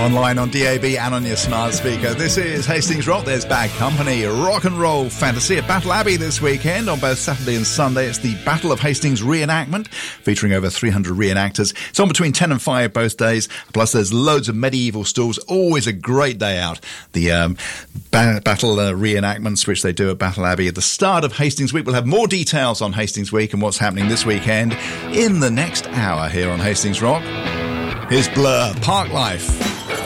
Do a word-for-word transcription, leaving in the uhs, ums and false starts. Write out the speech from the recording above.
online on D A B and on your smart speaker. This is Hastings Rock. There's Bad Company, rock and roll fantasy at Battle Abbey this weekend on both Saturday and Sunday. It's the Battle of Hastings reenactment featuring over three hundred reenactors. It's on between ten and five both days. Plus there's loads of medieval stalls. Always a great day out. The um, ba- battle uh, reenactments which they do at Battle Abbey at the start of Hastings Week. We'll have more details on Hastings Week and what's happening this weekend in the next hour here on Hastings Rock. Here's Blur, Park Life.